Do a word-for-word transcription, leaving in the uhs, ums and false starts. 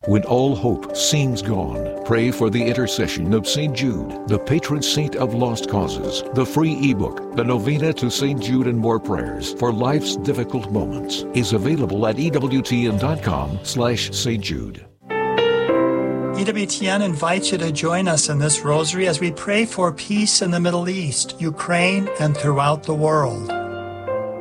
When all hope seems gone, pray for the intercession of Saint Jude, the patron saint of lost causes. The free ebook, The Novena to Saint Jude and More Prayers for Life's Difficult Moments, is available at ewtn.com slash Saint Jude. E W T N invites you to join us in this rosary as we pray for peace in the Middle East, Ukraine, and throughout the world.